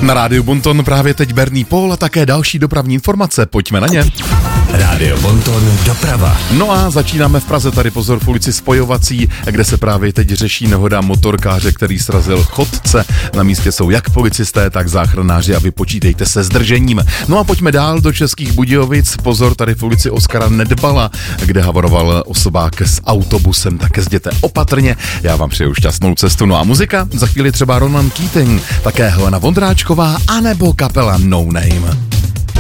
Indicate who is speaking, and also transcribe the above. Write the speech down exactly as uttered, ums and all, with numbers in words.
Speaker 1: Na rádiu Bonton právě teď Berný Paul a také další dopravní informace. Pojďme na ně.
Speaker 2: Rádio Bonton doprava.
Speaker 1: No a začínáme v Praze, tady pozor v ulici Spojovací, kde se právě teď řeší nehoda motorkáře, který srazil chodce. Na místě jsou jak policisté, tak záchranáři a vy počítejte se zdržením. No a pojďme dál do Českých Budějovic. Pozor tady v ulici Oskara Nedbala, kde havaroval osobák s autobusem, tak jezděte opatrně. Já vám přeju šťastnou cestu. No a muzika, za chvíli třeba Ronan Keating, také Helena Vondráčková, anebo kapela No Name.